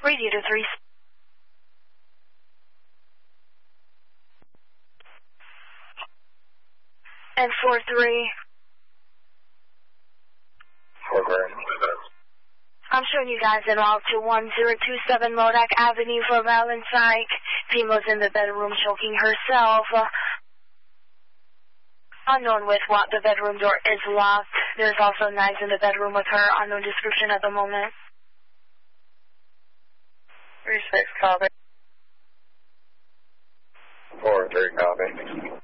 Radiator 3. And 4-3. 4-3. I'm showing you guys in route to 1027 Modak Avenue for Valentine. Female's in the bedroom choking herself. Unknown with what, the bedroom door is locked. There's also knives in the bedroom with her. Unknown description at the moment. 3-6, copy. 4-3, copy.